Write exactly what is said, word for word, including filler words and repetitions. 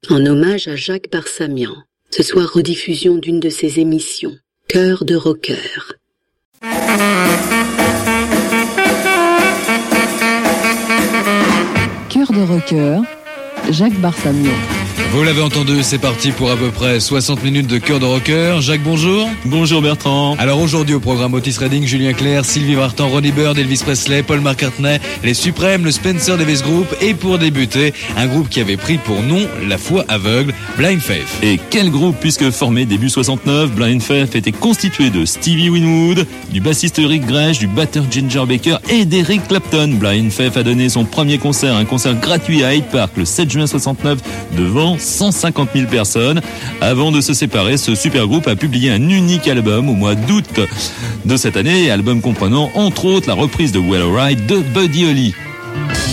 En hommage à Jacques Barsamian. Ce soir, rediffusion d'une de ses émissions, Cœur de rocker. Cœur de rocker, Jacques Barsamian. Vous l'avez entendu, c'est parti pour à peu près soixante minutes de Cœur de rocker. Jacques, bonjour. Bonjour Bertrand. Alors aujourd'hui au programme Otis Redding, Julien Clerc, Sylvie Vartan, Ronnie Bird, Elvis Presley, Paul McCartney, les Suprêmes, le Spencer Davis Group et pour débuter, un groupe qui avait pris pour nom la foi aveugle, Blind Faith. Et quel groupe, puisque formé début soixante-neuf, Blind Faith était constitué de Stevie Winwood, du bassiste Rick Grech, du batteur Ginger Baker et d'Eric Clapton. Blind Faith a donné son premier concert, un concert gratuit à Hyde Park le sept juin soixante-neuf devant cent cinquante mille personnes. Avant de se séparer, ce super groupe a publié un unique album au mois d'août de cette année, album comprenant entre autres la reprise de Well Alright de Buddy Holly.